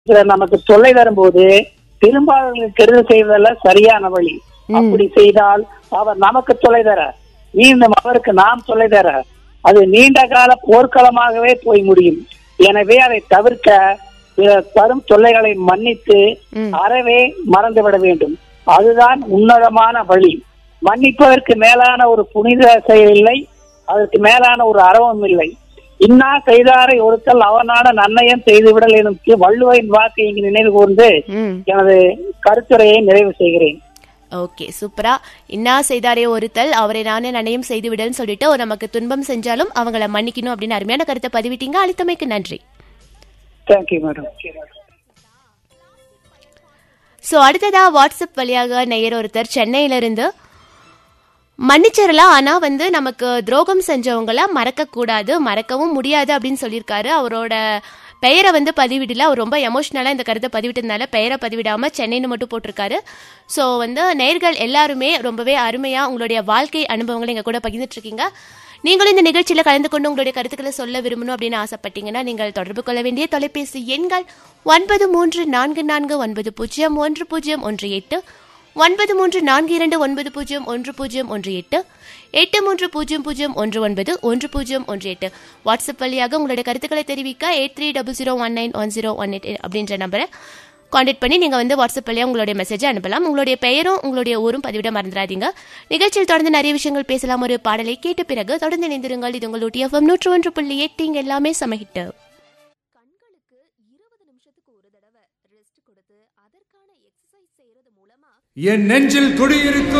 நமக்கு தொல்லை தரும்போது திரும்ப அவர்களுக்கு கெடுதல் செய்வதல்ல சரியான வழி. அப்படி செய்தால் அவர் நமக்கு தொல்லை தர, மீண்டும் அவருக்கு நாம் தொல்லை தர, அது நீண்ட கால போர்க்களமாகவே போய் முடியும். எனவே அதை தவிர்க்க தரும் தொல்லைகளை மன்னித்து அறவே மறந்துவிட வேண்டும். அதுதான் உன்னதமான வழி. மன்னிப்பதற்கு மேலான ஒரு புனித செயல் இல்லை, அதற்கு மேலான ஒரு அறவும் இல்லை. இன்னா செய்தாரை ஒருத்தல் அவனான நன்னயம் செய்துவிடல் எனும் வள்ளுவரின் வாக்கை இங்கு நினைவு கூர்ந்து எனது கருத்துரையை நிறைவு செய்கிறேன். ஓகே, சூப்பரா. இன்னா செய்தாரே ஒருத்தல் அவரை நானே நன்னயம் செய்து விடல்னு சொல்லிட்டு நமக்கு துன்பம் செஞ்சாலும் அவங்கள மன்னிக்கணும் அப்படின்னு அருமையான கருத்தை பதிவிட்டீங்க. அளித்தமைக்கு நன்றி. Thank you madam. ஸோ அடுத்ததா வாட்ஸ்அப் வழியாக நேயர் ஒருத்தர் சென்னையிலிருந்து மன்னிச்சிடலாம், ஆனா நமக்கு துரோகம் செஞ்சவங்கள மறக்க கூடாது, மறக்கவும் முடியாது அப்படின்னு சொல்லியிருக்காரு. அவரோட பெயரை பதிவிடல, அவர் ரொம்ப எமோஷனலா இந்த கருத்தை பதிவிட்டதுனால பெயரை பதிவிடாம சென்னைன்னு மட்டும் போட்டிருக்காரு. ஸோ நேயர்கள் எல்லாருமே ரொம்பவே அருமையா உங்களுடைய வாழ்க்கை அனுபவங்களை எங்க கூட பகிர்ந்துட்டு இருக்கீங்க. நீங்களும் இந்த நிகழ்ச்சியில கலந்து கொண்டு உங்களுடைய கருத்துக்களை சொல்ல விரும்பணும் அப்படின்னு ஆசைப்பட்டீங்கன்னா நீங்கள் தொடர்பு கொள்ள வேண்டிய தொலைபேசி எண்கள் 9344901018, 9342901018, 8300191018. வாட்ஸ்அப் வழியாக உங்களுடைய கருத்துக்களை தெரிவிக்க 8300191018 அப்படின்ற நம்பரை கான்டாக்ட் பண்ணி நீங்க வாட்ஸ்அப் வழியாக உங்களுடைய மெசேஜை அனுப்பலாம். உங்களுடைய பெயரும் உங்களுடைய ஊரும் பதிவிட மறந்துடாதீங்க. நிகழ்ச்சியில் தொடர்ந்து நிறைய விஷயங்கள் பேசலாம். ஒரு பாடலை கேட்ட பிறகு தொடர்ந்து இணைந்திருங்கள். இது உங்களுடைய FM 101.8. எல்லாமே சமஹிட்டு. கண்களுக்கு 20 நிமிஷத்துக்கு ஒரு தடவை ரெஸ்ட் கொடுத்து அதற்கான எக்ஸசைஸ் செய்யறது மூலமா என் நெஞ்சில் குடியிருக்கும்